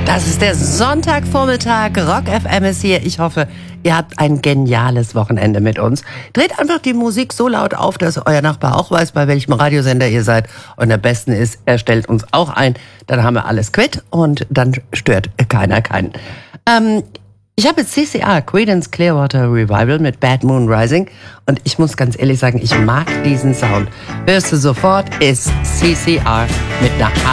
Das ist der Sonntagvormittag. Rock FM ist hier. Ich hoffe, ihr habt ein geniales Wochenende mit uns. Dreht einfach die Musik so laut auf, dass euer Nachbar auch weiß, bei welchem Radiosender ihr seid. Und am besten ist, er stellt uns auch ein. Dann haben wir alles quitt und dann stört keiner keinen. Ich habe jetzt CCR, Creedence Clearwater Revival mit Bad Moon Rising. Und ich muss ganz ehrlich sagen, ich mag diesen Sound. Hörst du sofort, ist CCR mit einer